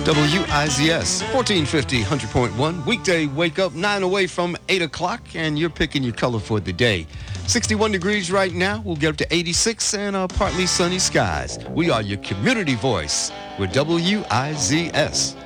WIZS, 1450, 100.1. Weekday wake up 9 away from 8 o'clock, and you're picking your color for the day. 61 degrees right now. We'll get up to 86 and partly sunny skies. We are your community voice with WIZS.